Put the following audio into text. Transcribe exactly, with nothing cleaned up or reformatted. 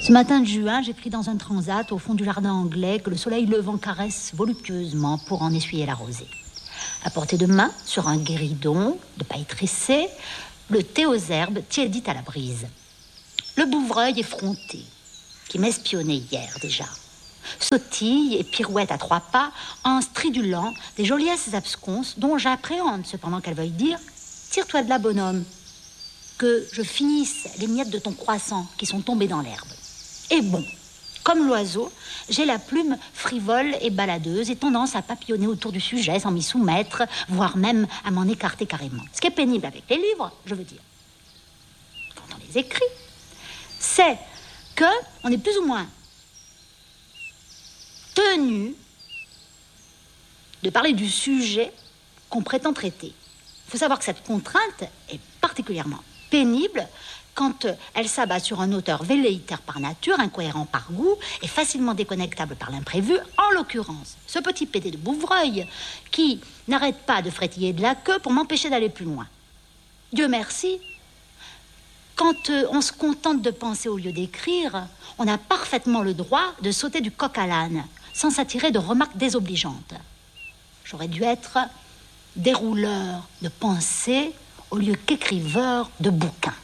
Ce matin de juin, j'écris dans un transat au fond du jardin anglais que le soleil levant caresse voluptueusement pour en essuyer la rosée. À portée de main, sur un guéridon de paille tressée, le thé aux herbes tiédit à la brise. Le bouvreuil effronté, qui m'espionnait hier déjà, sautille et pirouette à trois pas en stridulant des joliesses absconses dont j'appréhende cependant qu'elle veuille dire « Tire-toi de là, bonhomme, que je finisse les miettes de ton croissant qui sont tombées dans l'herbe. » Et bon, comme l'oiseau, j'ai la plume frivole et baladeuse et tendance à papillonner autour du sujet sans m'y soumettre, voire même à m'en écarter carrément. Ce qui est pénible avec les livres, je veux dire, quand on les écrit, c'est qu'on est plus ou moins tenu de parler du sujet qu'on prétend traiter. Il faut savoir que cette contrainte est particulièrement pénible quand elle s'abat sur un auteur velléitaire par nature, incohérent par goût et facilement déconnectable par l'imprévu, en l'occurrence ce petit pédé de bouvreuil qui n'arrête pas de frétiller de la queue pour m'empêcher d'aller plus loin. Dieu merci, quand on se contente de penser au lieu d'écrire, on a parfaitement le droit de sauter du coq à l'âne sans s'attirer de remarques désobligeantes. J'aurais dû être dérouleur de pensées au lieu qu'écriveur de bouquins.